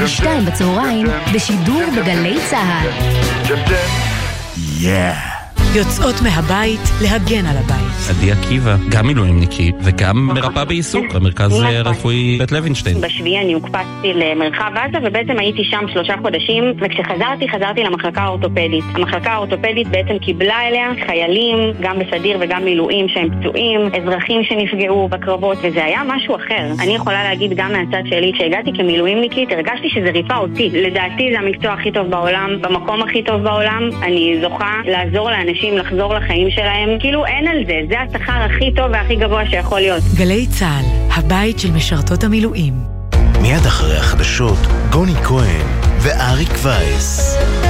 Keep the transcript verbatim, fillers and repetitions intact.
ושתיים בצהריים בשידור בגלי צהל. יאה! יוצאות מהבית להגן על הבית. עדי עקיבא, גם מילואימניקית וגם מרפאה בעיסוק במרכז הרפואי בית לוינשטיין. בשביעי אני הוקפצתי למרחב עזה ובעצם הייתי שם שלושה חודשים, וכשחזרתי חזרתי למחלקה האורתופדית. המחלקה האורתופדית בעצם קיבלה אליה חיילים, גם בסדיר וגם מילואים שהם פצועים, אזרחים שנפגעו בקרבות, וזה היה משהו אחר. אני יכולה להגיד גם מהצד שלי, כשהגעתי כמילואימניקית הרגשתי שזה ריפה אותי. לדעתי זה המקצוע הכי טוב בעולם, במקום הכי טוב בעולם. אני זוכה לעזור לאנשים לחזור לחיים שלהם, כאילו אין על זה, זה השכר הכי טוב והכי גבוה שיכול להיות. גלי צהל, הבית של משרתות המילואים. מיד אחרי החדשות, גוני כהן ואריק וייס.